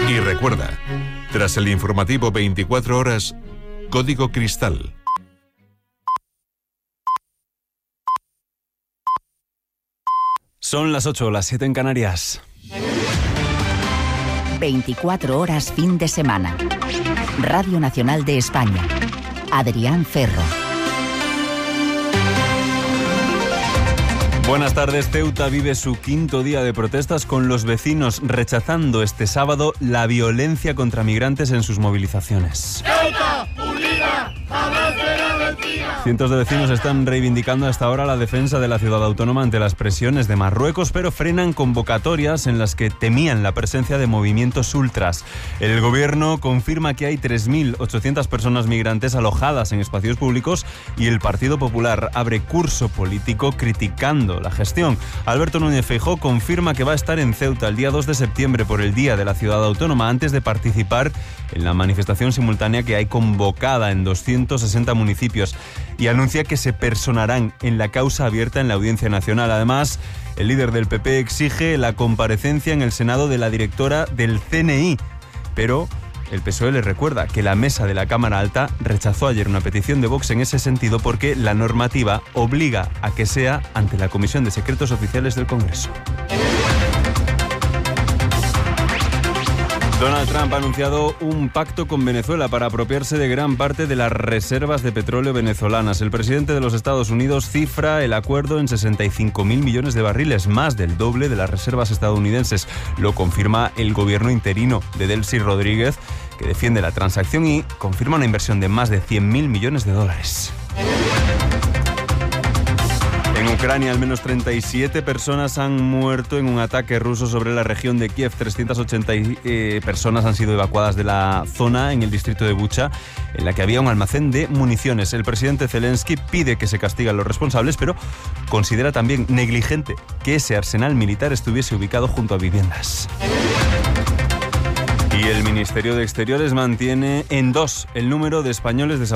Y recuerda, tras el informativo 24 horas, Código Cristal. Son las 8, las 7 en Canarias. 24 horas fin de semana. Radio Nacional de España. Adrián Ferro. Buenas tardes. Ceuta vive su quinto día de protestas con los vecinos rechazando este sábado la violencia contra migrantes en sus movilizaciones. ¡Ceuta, unida, jamás será vencida! Cientos de vecinos están reivindicando hasta ahora la defensa de la ciudad autónoma ante las presiones de Marruecos, pero frenan convocatorias en las que temían la presencia de movimientos ultras. El gobierno confirma que hay 3.800 personas migrantes alojadas en espacios públicos y el Partido Popular abre curso político criticando la gestión. Alberto Núñez Feijóo confirma que va a estar en Ceuta el día 2 de septiembre por el Día de la Ciudad Autónoma antes de participar en la manifestación simultánea que hay convocada en 260 municipios y anuncia que se personarán en la causa abierta en la Audiencia Nacional. Además, el líder del PP exige la comparecencia en el Senado de la directora del CNI, pero el PSOE le recuerda que la mesa de la Cámara Alta rechazó ayer una petición de Vox en ese sentido porque la normativa obliga a que sea ante la Comisión de Secretos Oficiales del Congreso. Donald Trump ha anunciado un pacto con Venezuela para apropiarse de gran parte de las reservas de petróleo venezolanas. El presidente de los Estados Unidos cifra el acuerdo en 65.000 millones de barriles, más del doble de las reservas estadounidenses. Lo confirma el gobierno interino de Delcy Rodríguez, que defiende la transacción y confirma una inversión de más de 100.000 millones de dólares. En Ucrania, al menos 37 personas han muerto en un ataque ruso sobre la región de Kiev. 380 personas han sido evacuadas de la zona en el distrito de Bucha, en la que había un almacén de municiones. El presidente Zelensky pide que se castiguen a los responsables, pero considera también negligente que ese arsenal militar estuviese ubicado junto a viviendas. Y el Ministerio de Exteriores mantiene en 2 el número de españoles desaparecidos